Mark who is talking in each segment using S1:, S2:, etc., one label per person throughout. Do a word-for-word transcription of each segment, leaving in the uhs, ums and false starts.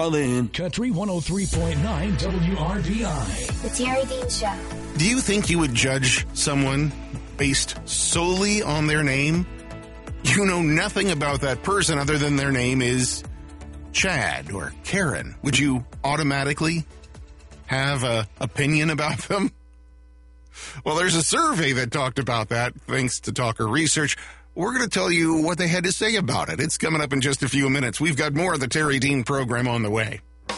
S1: In
S2: Country one oh three point nine W R B I.
S3: The Terry Dean Show.
S4: Do you think you would judge someone based solely on their name? You know nothing about that person other than their name is Chad or Karen. Would you automatically have an opinion about them? Well, there's a survey that talked about that, thanks to Talker Research. We're going to tell you what they had to say about it. It's coming up in just a few minutes. We've got more of the Terry Dean program on the way.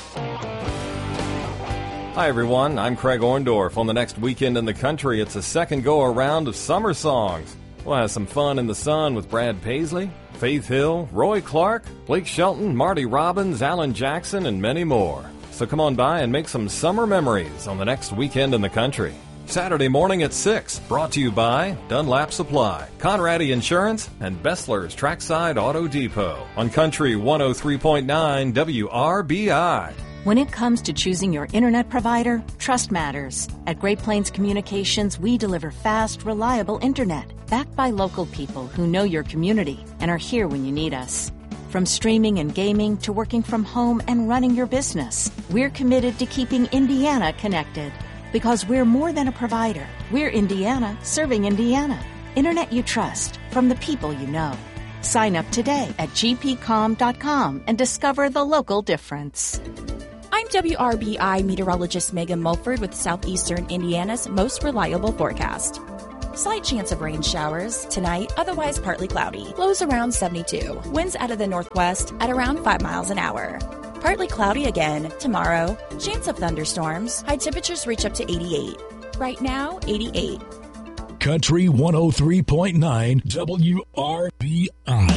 S5: Hi, everyone. I'm Craig Orndorff. On the next Weekend in the Country, it's a second go-around of summer songs. We'll have some fun in the sun with Brad Paisley, Faith Hill, Roy Clark, Blake Shelton, Marty Robbins, Alan Jackson, and many more. So come on by and make some summer memories on the next Weekend in the Country. Saturday morning at six, brought to you by Dunlap Supply, Conradi Insurance, and Bessler's Trackside Auto Depot on Country one oh three point nine W R B I.
S6: When it comes to choosing your internet provider, trust matters. At Great Plains Communications, we deliver fast, reliable internet, backed by local people who know your community and are here when you need us. From streaming and gaming to working from home and running your business, we're committed to keeping Indiana connected. Because we're more than a provider. We're Indiana serving Indiana. Internet you trust from the people you know. Sign up today at g p com dot com and discover the local difference.
S7: I'm W R B I meteorologist Megan Mulford with Southeastern Indiana's most reliable forecast. Slight chance of rain showers tonight, otherwise partly cloudy. Lows around seventy-two. Winds out of the northwest at around five miles an hour. Partly cloudy again tomorrow. Chance of thunderstorms. High temperatures reach up to eighty-eight. Right now, eighty-eight.
S2: Country one oh three point nine W R B I.